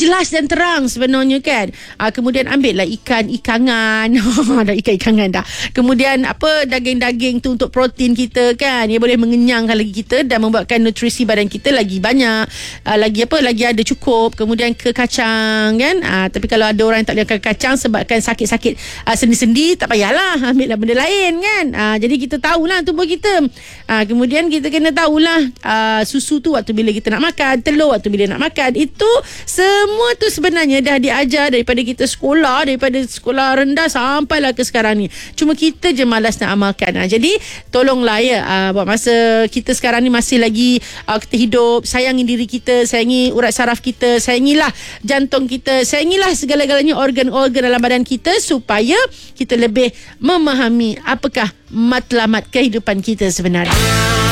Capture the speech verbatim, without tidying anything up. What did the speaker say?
jelas dan terang sebenarnya kan. Uh, kemudian ambillah ikan ikangan dah ikan ikangan dah. Kemudian apa daging-daging tu untuk protein kita kan. Ia boleh mengenyangkan lagi kita dan membuatkan nutrisi badan kita lagi banyak. Uh, lagi apa lagi ada cukup. Kemudian ke kacang kan. Uh, tapi kalau ada orang yang tak boleh makan kacang sebabkan sakit-sakit uh, sendi-sendi, tak payahlah, ambillah benda lain kan. Uh, jadi kita tahulah tubuh kita. Uh, kemudian kita kena tahulah uh, susu tu waktu bila kita nak makan, telur waktu bila nak makan. Itu semua tu sebenarnya dah diajar daripada kita sekolah, daripada sekolah rendah sampailah ke sekarang ni. Cuma kita je malas nak amalkan. Uh, jadi tolonglah ya uh, buat masa kita sekarang ni masih lagi uh, kita hidup, sayangi diri kita, sayangi urat saraf kita, sayangilah jantung kita, sayangilah segala-galanya organ-organ dalam badan kita supaya kita lebih memahami apakah matlamat kehidupan kita sebenarnya.